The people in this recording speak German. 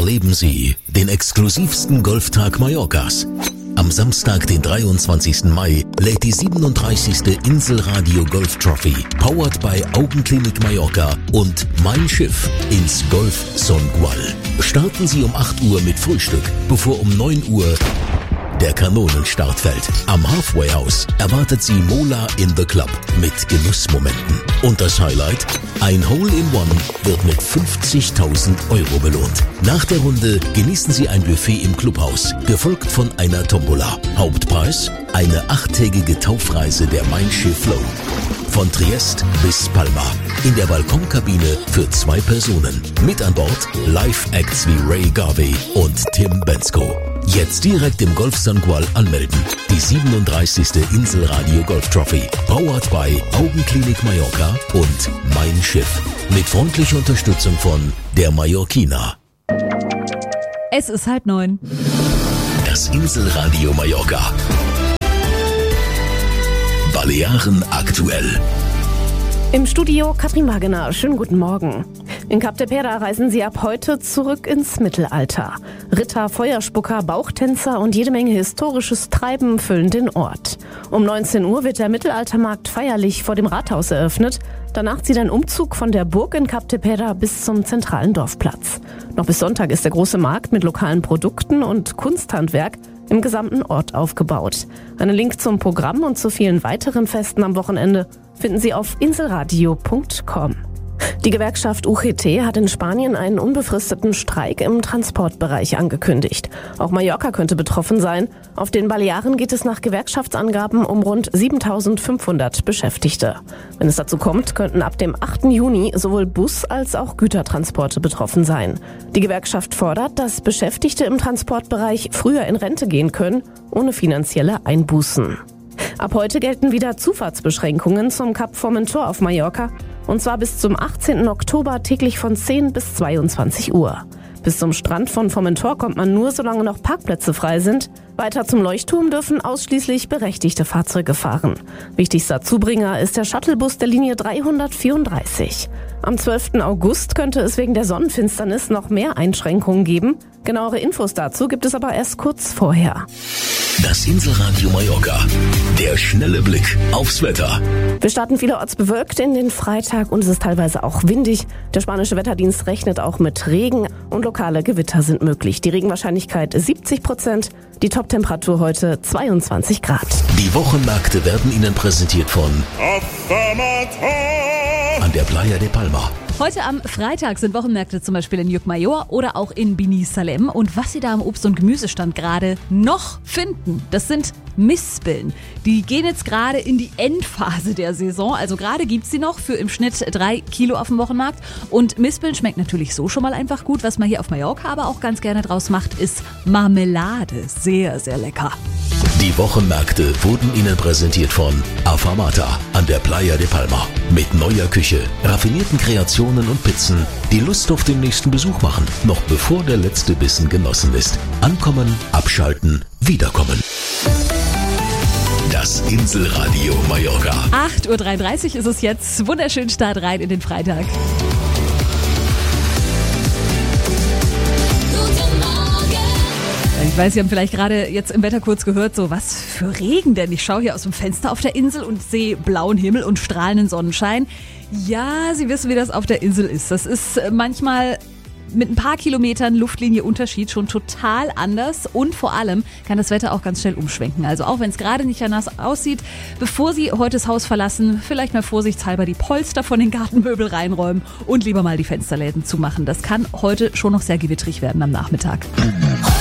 Erleben Sie den exklusivsten Golftag Mallorcas. Am Samstag, den 23. Mai, lädt die 37. Inselradio Golf Trophy, powered by Augenklinik Mallorca und Mein Schiff ins Golf Songual. Starten Sie um 8 Uhr mit Frühstück, bevor um 9 Uhr der Kanonenstart fällt. Am Halfway House erwartet Sie Mola in the Club mit Genussmomenten. Und das Highlight? Ein Hole-in-One wird mit 50.000 Euro belohnt. Nach der Runde genießen Sie ein Buffet im Clubhaus, gefolgt von einer Tombola. Hauptpreis? Eine 8-tägige Taufreise der Mein Schiff Flow. Von Triest bis Palma. In der Balkonkabine für 2 Personen. Mit an Bord Live-Acts wie Ray Garvey und Tim Bensko. Jetzt direkt im Golf Songual anmelden. Die 37. Inselradio Golf Trophy. Powered by Augenklinik Mallorca und Mein Schiff. Mit freundlicher Unterstützung von der Mallorquina. Es ist 8:30. Das Inselradio Mallorca. Balearen aktuell. Im Studio Katrin Wagener. Schönen guten Morgen. In Capdepera reisen sie ab heute zurück ins Mittelalter. Ritter, Feuerspucker, Bauchtänzer und jede Menge historisches Treiben füllen den Ort. Um 19 Uhr wird der Mittelaltermarkt feierlich vor dem Rathaus eröffnet. Danach zieht ein Umzug von der Burg in Capdepera bis zum zentralen Dorfplatz. Noch bis Sonntag ist der große Markt mit lokalen Produkten und Kunsthandwerk im gesamten Ort aufgebaut. Einen Link zum Programm und zu vielen weiteren Festen am Wochenende finden Sie auf inselradio.com. Die Gewerkschaft UGT hat in Spanien einen unbefristeten Streik im Transportbereich angekündigt. Auch Mallorca könnte betroffen sein. Auf den Balearen geht es nach Gewerkschaftsangaben um rund 7.500 Beschäftigte. Wenn es dazu kommt, könnten ab dem 8. Juni sowohl Bus- als auch Gütertransporte betroffen sein. Die Gewerkschaft fordert, dass Beschäftigte im Transportbereich früher in Rente gehen können, ohne finanzielle Einbußen. Ab heute gelten wieder Zufahrtsbeschränkungen zum Kap Formentor auf Mallorca. Und zwar bis zum 18. Oktober täglich von 10 bis 22 Uhr. Bis zum Strand von Formentor kommt man nur, solange noch Parkplätze frei sind. Weiter zum Leuchtturm dürfen ausschließlich berechtigte Fahrzeuge fahren. Wichtigster Zubringer ist der Shuttlebus der Linie 334. Am 12. August könnte es wegen der Sonnenfinsternis noch mehr Einschränkungen geben. Genauere Infos dazu gibt es aber erst kurz vorher. Das Inselradio Mallorca. Der schnelle Blick aufs Wetter. Wir starten vielerorts bewölkt in den Freitag und es ist teilweise auch windig. Der spanische Wetterdienst rechnet auch mit Regen und lokale Gewitter sind möglich. Die Regenwahrscheinlichkeit 70%, die Toptemperatur heute 22 Grad. Die Wochenmärkte werden Ihnen präsentiert von an der Playa de Palma. Heute am Freitag sind Wochenmärkte zum Beispiel in Llucmajor oder auch in Binissalem. Und was Sie da am Obst- und Gemüsestand gerade noch finden, das sind Mispeln. Die gehen jetzt gerade in die Endphase der Saison. Also gerade gibt's sie noch für im Schnitt 3 Kilo auf dem Wochenmarkt. Und Mispeln schmeckt natürlich so schon mal einfach gut. Was man hier auf Mallorca aber auch ganz gerne draus macht, ist Marmelade. Sehr, sehr lecker. Die Wochenmärkte wurden Ihnen präsentiert von Afamata an der Playa de Palma. Mit neuer Küche, raffinierten Kreationen und Pizzen, die Lust auf den nächsten Besuch machen, noch bevor der letzte Bissen genossen ist. Ankommen, abschalten, wiederkommen. Das Inselradio Mallorca. 8:33 Uhr ist es jetzt. Wunderschön Start rein in den Freitag. Ich weiß, Sie haben vielleicht gerade jetzt im Wetter kurz gehört, so was für Regen denn? Ich schaue hier aus dem Fenster auf der Insel und sehe blauen Himmel und strahlenden Sonnenschein. Ja, Sie wissen, wie das auf der Insel ist. Das ist manchmal mit ein paar Kilometern Luftlinie Unterschied schon total anders und vor allem kann das Wetter auch ganz schnell umschwenken. Also auch wenn es gerade nicht nass aussieht, bevor Sie heute das Haus verlassen, vielleicht mal vorsichtshalber die Polster von den Gartenmöbeln reinräumen und lieber mal die Fensterläden zumachen. Das kann heute schon noch sehr gewittrig werden am Nachmittag.